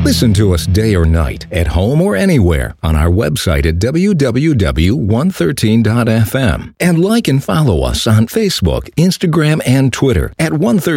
Listen to us day or night, at home or anywhere, on our website at www.113.fm. And like and follow us on Facebook, Instagram, and Twitter at 113.